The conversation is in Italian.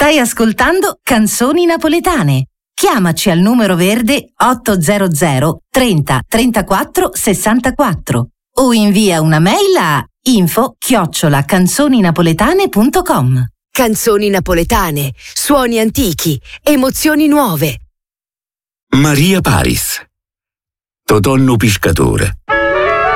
Stai ascoltando Canzoni Napoletane. Chiamaci al numero verde 800 30 34 64 o invia una mail a info@canzoninapoletane.com. Canzoni napoletane, suoni antichi, emozioni nuove. Maria Paris, Totonno Piscatore.